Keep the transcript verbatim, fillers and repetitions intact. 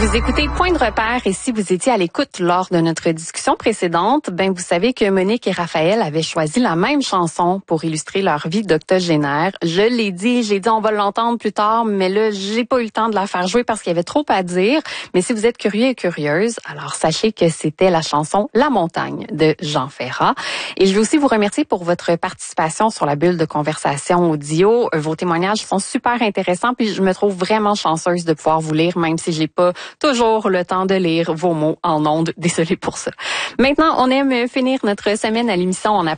Vous écoutez Point de repère et si vous étiez à l'écoute lors de notre discussion précédente, ben vous savez que Monique et Raphaël avaient choisi la même chanson pour illustrer leur vie d'octogénaire. Je l'ai dit, j'ai dit on va l'entendre plus tard, mais là j'ai pas eu le temps de la faire jouer parce qu'il y avait trop à dire. Mais si vous êtes curieux et curieuse, alors sachez que c'était la chanson La Montagne de Jean Ferrat. Et je veux aussi vous remercier pour votre participation sur la bulle de conversation audio. Vos témoignages sont super intéressants puis je me trouve vraiment chanceuse de pouvoir vous lire même si j'ai pas toujours le temps de lire vos mots en ondes. Désolée pour ça. Maintenant, on aime finir notre semaine à l'émission en appelant